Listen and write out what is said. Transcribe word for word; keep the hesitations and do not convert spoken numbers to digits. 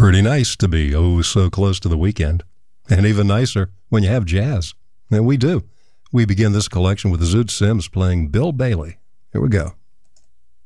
Pretty nice to be oh so close to the weekend. And even nicer when you have jazz. And we do. We begin this collection with Zoot Sims playing Bill Bailey. Here we go.